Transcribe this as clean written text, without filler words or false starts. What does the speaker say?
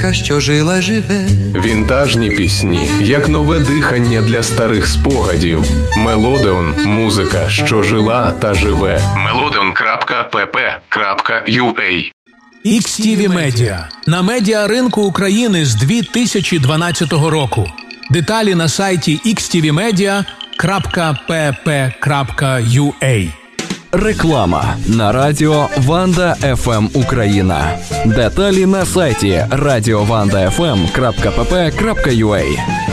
музика, що жила, живе. Вінтажні пісні, як нове дихання для старих спогадів. Мелодеон – музика, що жила та живе. Melodeon.pp.ua XTV Media. На медіаринку України з 2012 року. Деталі на сайті xtvmedia.pp.ua. Реклама на радіо Ванда ФМ Україна. Деталі на сайті radiovandafm.pp.ua.